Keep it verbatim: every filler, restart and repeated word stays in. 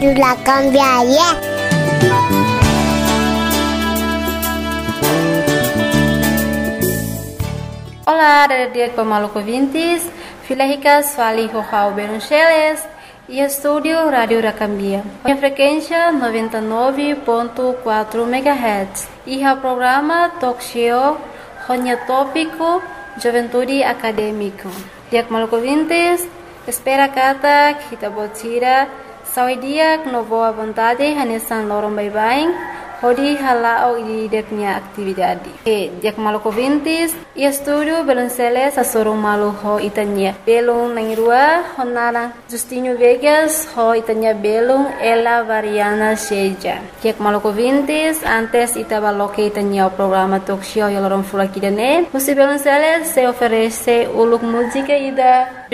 La cambiaria. Olá, adik pemaluco ouvintes, filha ricas, fali João Beruncheles e estúdio Rádio Racambia. A frequência noventa e nove ponto quatro megahertz e o programa Talk Show, Ronya Tópico, Juventude Acadêmico. Adik pemaluco ouvintes, espera kata kita botira sawi dia no boa vontade hanesan lorong bye-bye. Hodi halao di deknya aktividade. E dia maluco ouvintes e estúdio Belonceles a sorong malu ho itanya. Belong nangrua honara Justinho Vegas ho itanya belong ela variana seja. Dia maluco ouvintes antes itaba loke itanya o programa talk show yalorong fula kidane. Musi Belonceles se oferece uluk música ida